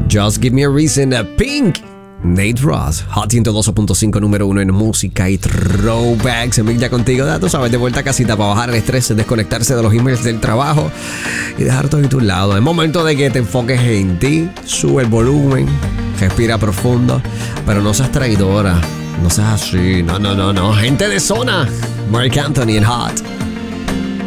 Just Give Me a Reason, Pink. Nate Ross, Hot 102.5, número 1 en música y throwbacks. Emil ya contigo, ya tú sabes, de vuelta a casita para bajar el estrés, desconectarse de los emails del trabajo y dejar todo a tu lado. Es momento de que te enfoques en ti, sube el volumen, respira profundo, pero no seas traidora, no seas así, no. Gente de zona, Marc Anthony en Hot.